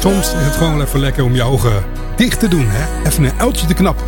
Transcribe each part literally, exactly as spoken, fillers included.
Soms is het gewoon wel even lekker om je ogen dicht te doen. Hè? Even een uiltje te knappen.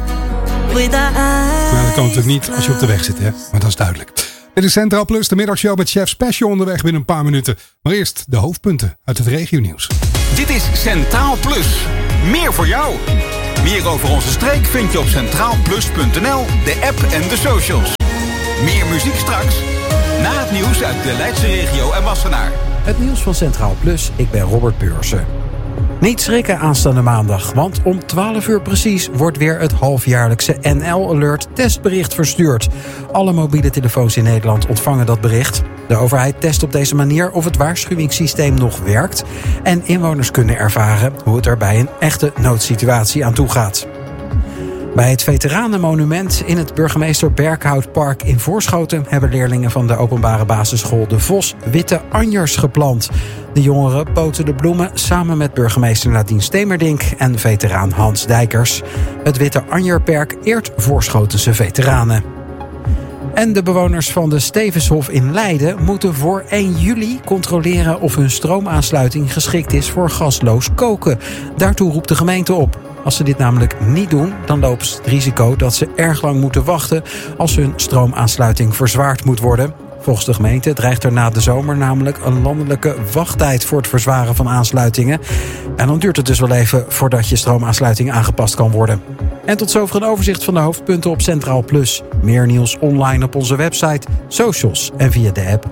Maar dat kan natuurlijk niet als je op de weg zit. Hè? Maar dat is duidelijk. Dit is Centraal Plus, de middagshow met Chef Special onderweg binnen een paar minuten. Maar eerst de hoofdpunten uit het regionieuws. Dit is Centraal Plus. Meer voor jou. Meer over onze streek vind je op centraal plus punt n l, de app en de socials. Meer muziek straks. Na het nieuws uit de Leidse regio en Wassenaar. Het nieuws van Centraal Plus, ik ben Robert Beursen. Niet schrikken aanstaande maandag, want om twaalf uur precies wordt weer het halfjaarlijkse N L Alert testbericht verstuurd. Alle mobiele telefoons in Nederland ontvangen dat bericht. De overheid test op deze manier of het waarschuwingssysteem nog werkt en inwoners kunnen ervaren hoe het er bij een echte noodsituatie aan toe gaat. Bij het Veteranenmonument in het Burgemeester Berkhoutpark in Voorschoten hebben leerlingen van de openbare basisschool De Vos witte anjers geplant. De jongeren poten de bloemen samen met burgemeester Nadine Stemerdink en veteraan Hans Dijkers. Het Witte Anjerperk eert Voorschotense veteranen. En de bewoners van de Stevenshof in Leiden moeten voor één juli controleren of hun stroomaansluiting geschikt is voor gasloos koken. Daartoe roept de gemeente op. Als ze dit namelijk niet doen, dan lopen ze het risico dat ze erg lang moeten wachten als hun stroomaansluiting verzwaard moet worden. Volgens de gemeente dreigt er na de zomer namelijk een landelijke wachttijd voor het verzwaren van aansluitingen. En dan duurt het dus wel even voordat je stroomaansluiting aangepast kan worden. En tot zover een overzicht van de hoofdpunten op Centraal Plus. Meer nieuws online op onze website, socials en via de app.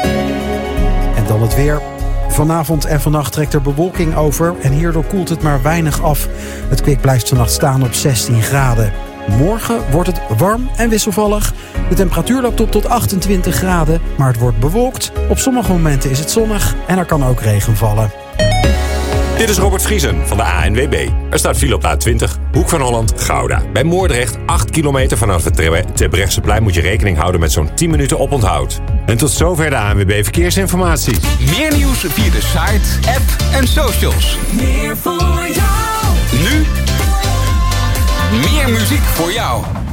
En dan het weer. Vanavond en vannacht trekt er bewolking over en hierdoor koelt het maar weinig af. Het kwik blijft vannacht staan op zestien graden. Morgen wordt het warm en wisselvallig. De temperatuur loopt op tot achtentwintig graden, maar het wordt bewolkt. Op sommige momenten is het zonnig en er kan ook regen vallen. Dit is Robert Vriesen van de A N W B. Er staat file op de A twintig, Hoek van Holland, Gouda. Bij Moordrecht, acht kilometer vanaf het Terbrechtseplein moet je rekening houden met zo'n tien minuten oponthoud. En tot zover de A N W B Verkeersinformatie. Meer nieuws via de site, app en socials. Meer voor jou. Nu, meer muziek voor jou.